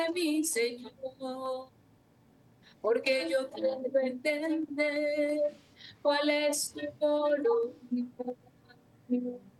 mi Señor, porque yo quiero entender cuál es tu voluntad.